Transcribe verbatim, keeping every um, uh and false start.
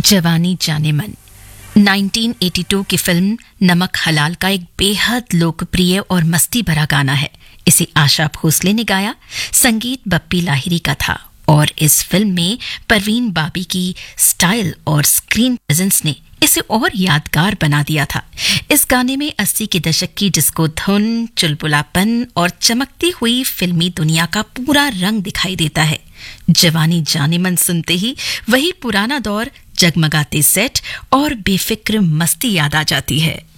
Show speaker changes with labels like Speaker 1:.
Speaker 1: जवानी जाने मन उन्नीस सौ बयासी की फिल्म नमक हलाल का एक बेहद लोकप्रिय और मस्ती भरा गाना है। इसे आशा भोसले ने गाया, संगीत बप्पी लाहिरी का था और इस फिल्म में परवीन बाबी की स्टाइल और स्क्रीन प्रेजेंस ने इसे और यादगार बना दिया था। इस गाने में अस्सी के दशक की डिस्को धुन, चुलबुलापन और चमकती हुई फिल्मी दुनिया का पूरा रंग दिखाई देता है। जवानी जाने मन सुनते ही वही पुराना दौर, जगमगाते सेट और बेफिक्र मस्ती याद आ जाती है।